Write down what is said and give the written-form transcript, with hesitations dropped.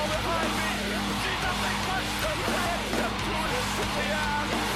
behind me. See nothing but the pain. To the city